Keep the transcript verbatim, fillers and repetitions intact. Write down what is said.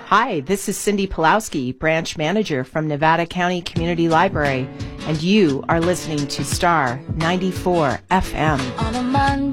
Hi, this is Cindy Pulowski, branch manager from Nevada County Community Library, and you are listening to Star ninety-four F M. On a Monday.